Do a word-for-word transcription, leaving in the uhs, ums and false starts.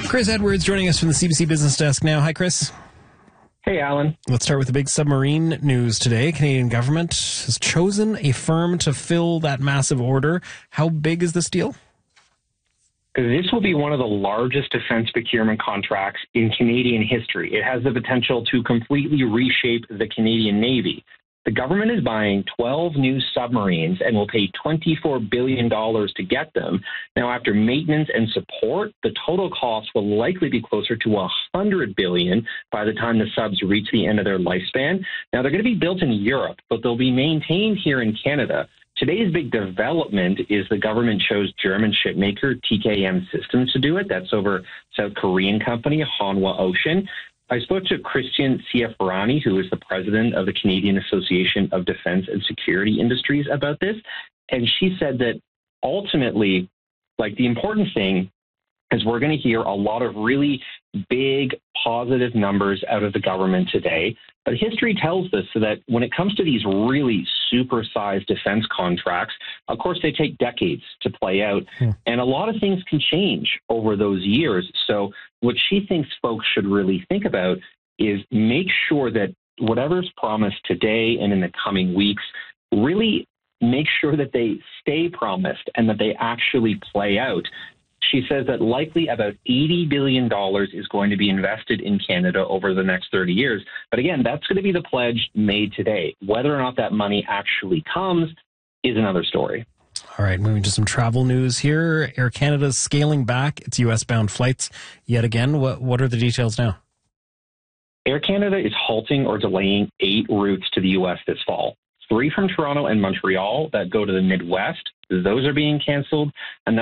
Chris Edwards joining us from the C B C Business Desk now. Hi, Chris. Hey, Alan. Let's start with the big submarine news today. Canadian government has chosen a firm to fill that massive order. How big is this deal? This will be one of the largest defense procurement contracts in Canadian history. It has the potential to completely reshape the Canadian Navy. The government is buying twelve new submarines and will pay twenty-four billion dollars to get them. Now, after maintenance and support, the total cost will likely be closer to one hundred billion dollars by the time the subs reach the end of their lifespan. Now, they're going to be built in Europe, but they'll be maintained here in Canada. Today's big development is the government chose German shipmaker T K M Systems to do it. That's over South Korean company Hanwha Ocean. I spoke to Christian Ciaffarani, who is the president of the Canadian Association of Defense and Security Industries, about this. And she said that ultimately, like, the important thing is we're going to hear a lot of really big positive numbers out of the government today. But history tells us that when it comes to these really super-sized defense contracts, of course, they take decades to play out. Hmm. And a lot of things can change over those years. So what she thinks folks should really think about is make sure that whatever's promised today and in the coming weeks, really make sure that they stay promised and that they actually play out. She says that likely about eighty billion dollars is going to be invested in Canada over the next thirty years. But again, that's going to be the pledge made today. Whether or not that money actually comes is another story. All right, moving to some travel news here. Air Canada's scaling back its U S-bound flights yet again. What, what are the details now? Air Canada is halting or delaying eight routes to the U S this fall. Three from Toronto and Montreal that go to the Midwest. Those are being canceled. Another